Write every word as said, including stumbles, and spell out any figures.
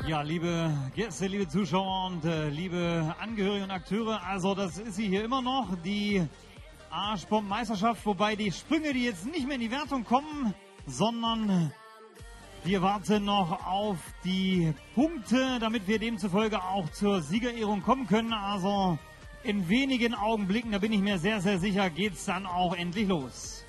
Ja, liebe Gäste, liebe Zuschauer und äh, liebe Angehörige und Akteure, also das ist sie hier immer noch, die Arschbomben-Meisterschaft, wobei die Sprünge, die jetzt nicht mehr in die Wertung kommen, sondern wir warten noch auf die Punkte, damit wir demzufolge auch zur Siegerehrung kommen können. Also in wenigen Augenblicken, da bin ich mir sehr, sehr sicher, geht's dann auch endlich los.